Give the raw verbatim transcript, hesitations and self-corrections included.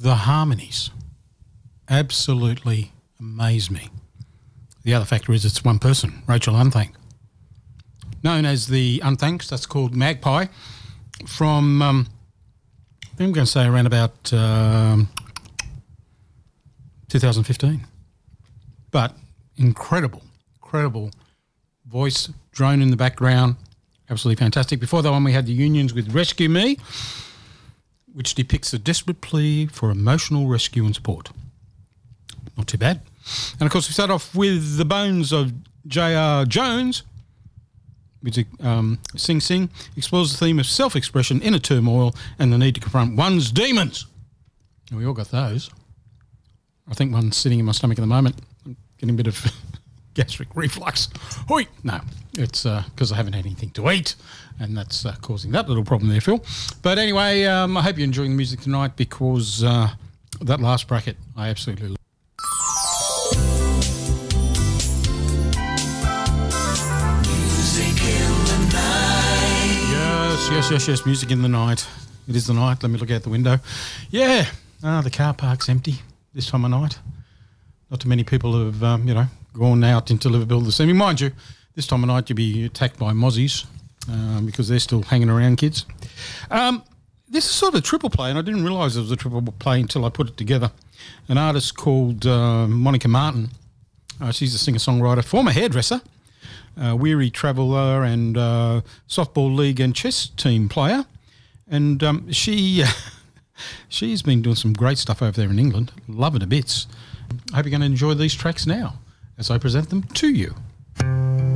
the harmonies absolutely amaze me. The other factor is it's one person, Rachel Unthank. Known as the Unthanks, that's called Magpie, from, um, I think I'm going to say around about um, two thousand fifteen. But incredible, incredible voice, drone in the background, absolutely fantastic. Before that one we had the Unions with Rescue Me, which depicts a desperate plea for emotional rescue and support. Not too bad. And, of course, we start off with the Bones of J R Jones. Music, um, Sing Sing explores the theme of self-expression, inner turmoil, and the need to confront one's demons. And we all got those. I think one's sitting in my stomach at the moment. I'm getting a bit of gastric reflux. Hoi! No, it's because uh, I haven't had anything to eat, and that's uh, causing that little problem there, Phil. But anyway, um, I hope you're enjoying the music tonight, because uh, that last bracket I absolutely love. Yes, yes, yes, music in the night. It is the night. Let me look out the window. Yeah, ah, the car park's empty this time of night. Not too many people have, um, you know, gone out into Liverpool this evening. Mind you, this time of night you'll be attacked by mozzies um, because they're still hanging around, kids. Um, this is sort of a triple play, and I didn't realise it was a triple play until I put it together. An artist called uh, Monica Martin. Uh, she's a singer-songwriter, former hairdresser, Uh, weary traveller, and uh, softball league and chess team player. And um, she, she's been doing some great stuff over there in England. Love it a bits. I hope you're going to enjoy these tracks now as I present them to you.